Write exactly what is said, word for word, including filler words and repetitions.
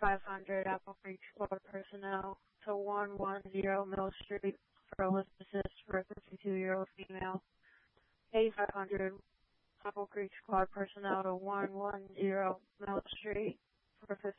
five hundred Apple Creek Squad personnel to one one zero Mill Street for a lift assist for a fifty-two-year-old female. A five hundred Apple Creek Squad personnel to one one zero Mill Street for a